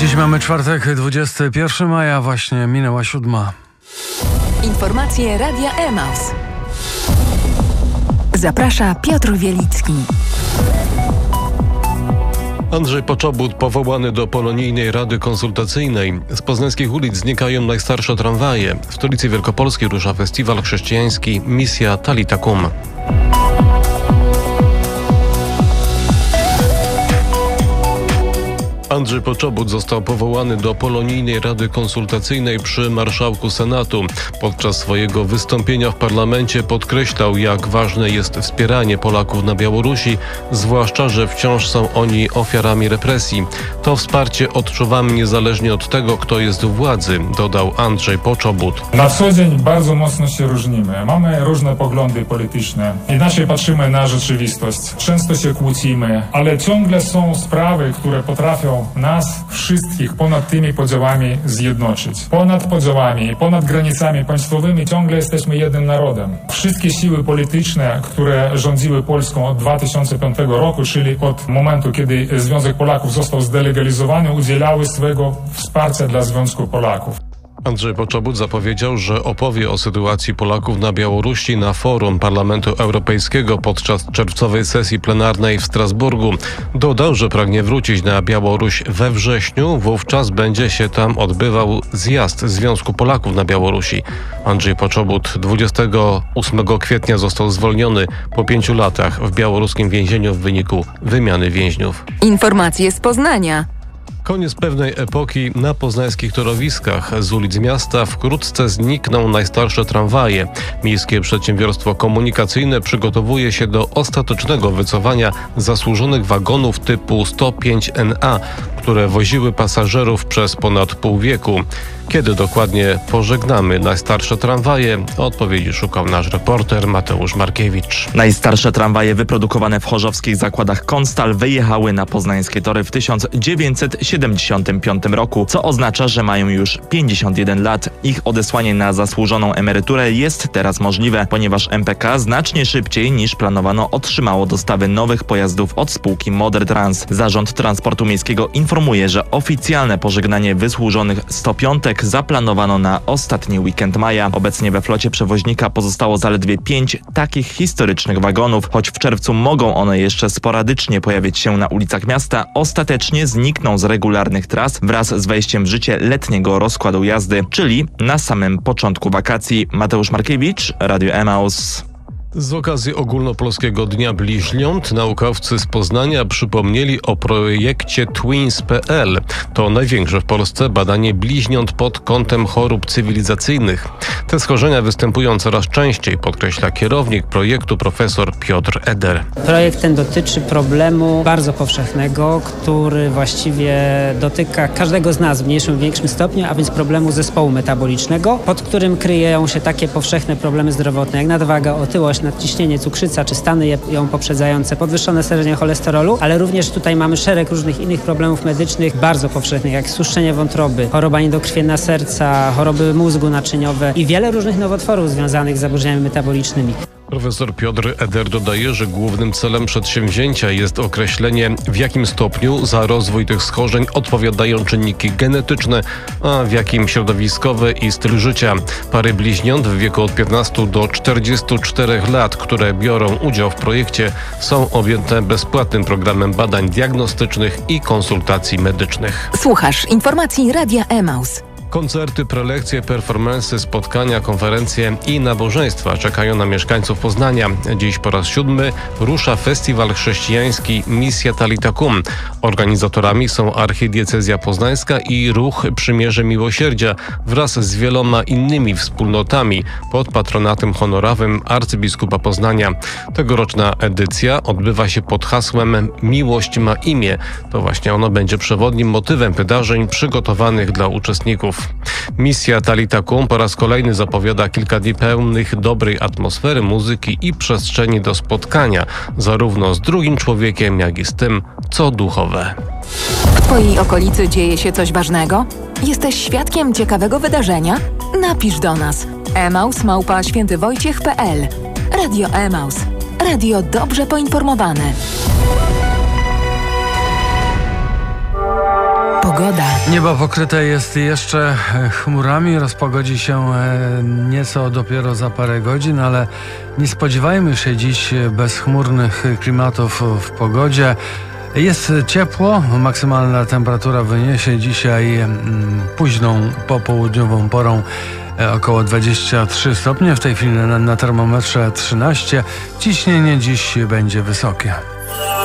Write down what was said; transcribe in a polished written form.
Dziś mamy czwartek, 21 maja, właśnie minęła 7. Informacje Radia Emaus. Zaprasza Piotr Wielicki. Andrzej Poczobut powołany do Polonijnej Rady Konsultacyjnej. Z poznańskich ulic znikają najstarsze tramwaje. W stolicy Wielkopolski rusza festiwal chrześcijański Misja Talita Kum. Andrzej Poczobut został powołany do Polonijnej Rady Konsultacyjnej przy marszałku Senatu. Podczas swojego wystąpienia w parlamencie podkreślał, jak ważne jest wspieranie Polaków na Białorusi, zwłaszcza, że wciąż są oni ofiarami represji. To wsparcie odczuwamy niezależnie od tego, kto jest u władzy, dodał Andrzej Poczobut. Na co dzień bardzo mocno się różnimy. Mamy różne poglądy polityczne. Inaczej patrzymy na rzeczywistość. Często się kłócimy, ale ciągle są sprawy, które potrafią nas wszystkich ponad tymi podziałami zjednoczyć. Ponad podziałami, ponad granicami państwowymi ciągle jesteśmy jednym narodem. Wszystkie siły polityczne, które rządziły Polską od 2005 roku, czyli od momentu, kiedy Związek Polaków został zdelegalizowany, udzielały swego wsparcia dla Związku Polaków. Andrzej Poczobut zapowiedział, że opowie o sytuacji Polaków na Białorusi na forum Parlamentu Europejskiego podczas czerwcowej sesji plenarnej w Strasburgu. Dodał, że pragnie wrócić na Białoruś we wrześniu, wówczas będzie się tam odbywał zjazd Związku Polaków na Białorusi. Andrzej Poczobut 28 kwietnia został zwolniony po 5 latach w białoruskim więzieniu w wyniku wymiany więźniów. Informacje z Poznania. Koniec pewnej epoki na poznańskich torowiskach. Z ulic miasta wkrótce znikną najstarsze tramwaje. Miejskie Przedsiębiorstwo Komunikacyjne przygotowuje się do ostatecznego wycofania zasłużonych wagonów typu 105NA, które woziły pasażerów przez ponad pół wieku. Kiedy dokładnie pożegnamy najstarsze tramwaje? Odpowiedzi szukał nasz reporter Mateusz Markiewicz. Najstarsze tramwaje wyprodukowane w chorzowskich zakładach Konstal wyjechały na poznańskie tory w 1975 roku, co oznacza, że mają już 51 lat. Ich odesłanie na zasłużoną emeryturę jest teraz możliwe, ponieważ MPK znacznie szybciej niż planowano otrzymało dostawy nowych pojazdów od spółki Modertrans. Zarząd Transportu Miejskiego informuje, że oficjalne pożegnanie wysłużonych 105 zaplanowano na ostatni weekend maja. Obecnie we flocie przewoźnika pozostało zaledwie 5 takich historycznych wagonów. Choć w czerwcu mogą one jeszcze sporadycznie pojawić się na ulicach miasta, ostatecznie znikną z regularnych tras wraz z wejściem w życie letniego rozkładu jazdy, czyli na samym początku wakacji. Mateusz Markiewicz, Radio Emaus. Z okazji Ogólnopolskiego Dnia Bliźniąt naukowcy z Poznania przypomnieli o projekcie Twins.pl. To największe w Polsce badanie bliźniąt pod kątem chorób cywilizacyjnych. Te schorzenia występują coraz częściej, podkreśla kierownik projektu profesor Piotr Eder. Projekt ten dotyczy problemu bardzo powszechnego, który właściwie dotyka każdego z nas w mniejszym lub większym stopniu, a więc problemu zespołu metabolicznego, pod którym kryją się takie powszechne problemy zdrowotne jak nadwaga, otyłość, nadciśnienie, cukrzyca czy stany ją poprzedzające, podwyższone stężenie cholesterolu, ale również tutaj mamy szereg różnych innych problemów medycznych bardzo powszechnych, jak stłuszczenie wątroby, choroba niedokrwienna serca, choroby mózgu naczyniowe i wiele różnych nowotworów związanych z zaburzeniami metabolicznymi. Profesor Piotr Eder dodaje, że głównym celem przedsięwzięcia jest określenie, w jakim stopniu za rozwój tych schorzeń odpowiadają czynniki genetyczne, a w jakim środowiskowe i styl życia. Pary bliźniąt w wieku od 15 do 44 lat, które biorą udział w projekcie, są objęte bezpłatnym programem badań diagnostycznych i konsultacji medycznych. Słuchasz informacji Radia Emaus. Koncerty, prelekcje, performansy, spotkania, konferencje i nabożeństwa czekają na mieszkańców Poznania. Dziś po raz 7 rusza festiwal chrześcijański Misja Talita Kum. Organizatorami są Archidiecezja Poznańska i Ruch Przymierze Miłosierdzia wraz z wieloma innymi wspólnotami pod patronatem honorowym arcybiskupa Poznania. Tegoroczna edycja odbywa się pod hasłem Miłość ma imię. To właśnie ono będzie przewodnim motywem wydarzeń przygotowanych dla uczestników. Misja Talita Kum po raz kolejny zapowiada kilka dni pełnych dobrej atmosfery, muzyki i przestrzeni do spotkania, zarówno z drugim człowiekiem, jak i z tym, co duchowe. W Twojej okolicy dzieje się coś ważnego? Jesteś świadkiem ciekawego wydarzenia? Napisz do nas. emaus@świętywojciech.pl. Radio Emaus. Radio dobrze poinformowane. Pogoda. Niebo pokryte jest jeszcze chmurami, rozpogodzi się nieco dopiero za parę godzin, ale nie spodziewajmy się dziś bezchmurnych klimatów w pogodzie. Jest ciepło, maksymalna temperatura wyniesie dzisiaj późną popołudniową porą około 23 stopnie, w tej chwili na termometrze 13. Ciśnienie dziś będzie wysokie.